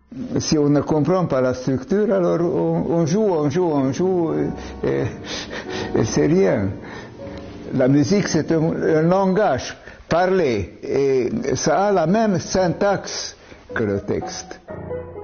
si on ne comprend pas la structure, alors on joue, et c'est rien. La musique, c'est un langage parlé, et ça a la même syntaxe que le texte.